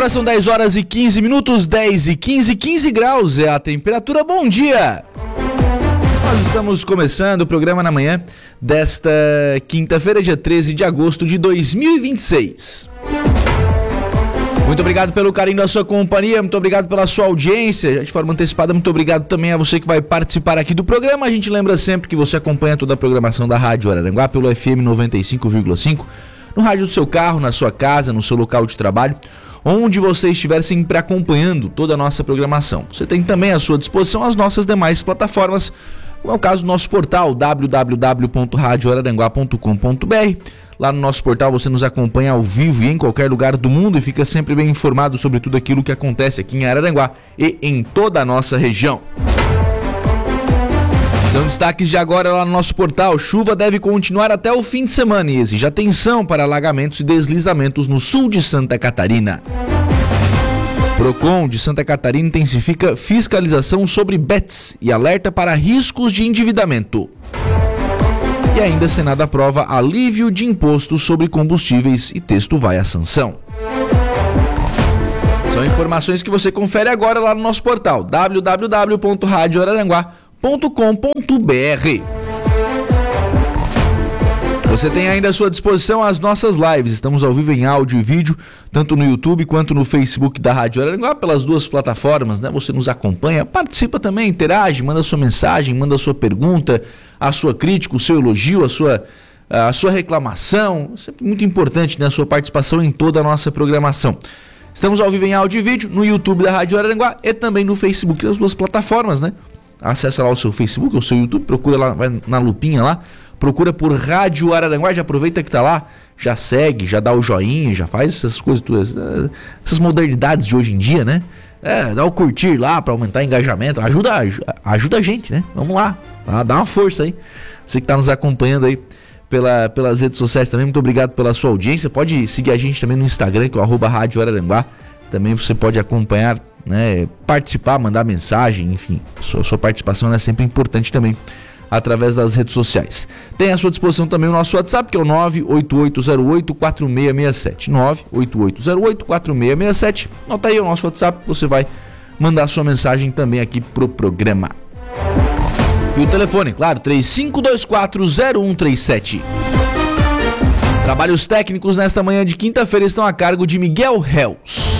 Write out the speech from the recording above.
Agora são 10 horas e 15 minutos, 10 e 15, 15 graus é a temperatura. Bom dia! Nós estamos começando o programa na manhã desta quinta-feira, dia 13 de agosto de 2026. Muito obrigado pelo carinho da sua companhia, muito obrigado pela sua audiência. Já de forma antecipada, muito obrigado também a você que vai participar aqui do programa. A gente lembra sempre que você acompanha toda a programação da Rádio Araranguá pelo FM 95,5, no rádio do seu carro, na sua casa, no seu local de trabalho, onde você estiver sempre acompanhando toda a nossa programação. Você tem também à sua disposição as nossas demais plataformas, como é o caso do nosso portal www.radioararanguá.com.br. Lá no nosso portal você nos acompanha ao vivo e em qualquer lugar do mundo e fica sempre bem informado sobre tudo aquilo que acontece aqui em Araranguá e em toda a nossa região. São destaques de agora lá no nosso portal. Chuva deve continuar até o fim de semana e exige atenção para alagamentos e deslizamentos no sul de Santa Catarina. Procon de Santa Catarina intensifica fiscalização sobre bets e alerta para riscos de endividamento. E ainda Senado aprova alívio de imposto sobre combustíveis e texto vai à sanção. São informações que você confere agora lá no nosso portal www.radioararanguá.com.br. Você tem ainda à sua disposição as nossas lives. Estamos ao vivo em áudio e vídeo, tanto no YouTube quanto no Facebook da Rádio Araranguá, pelas duas plataformas, né? Você nos acompanha, participa também, interage, manda sua mensagem, manda sua pergunta, a sua crítica, o seu elogio, a sua reclamação. Sempre muito importante, né? A sua participação em toda a nossa programação. Estamos ao vivo em áudio e vídeo no YouTube da Rádio Araranguá e também no Facebook, das duas plataformas, né? Acessa lá o seu Facebook, o seu YouTube, procura lá, vai na lupinha lá, procura por Rádio Araranguá, já aproveita que tá lá, já segue, já dá o joinha, já faz essas coisas, essas modernidades de hoje em dia, né? Dá o curtir lá para aumentar o engajamento, ajuda a gente, né? Vamos lá, dá uma força aí. Você que tá nos acompanhando aí pelas redes sociais também, muito obrigado pela sua audiência. Pode seguir a gente também no Instagram, que é o @Rádio Araranguá. Também você pode acompanhar, né, participar, mandar mensagem, enfim, sua participação é sempre importante também através das redes sociais. Tem à sua disposição também o nosso WhatsApp, que é o 98808-4667. 98808-4667. Anota aí o nosso WhatsApp, você vai mandar sua mensagem também aqui pro programa. E o telefone, claro, 35240137. Trabalhos técnicos nesta manhã de quinta-feira estão a cargo de Miguel Hells.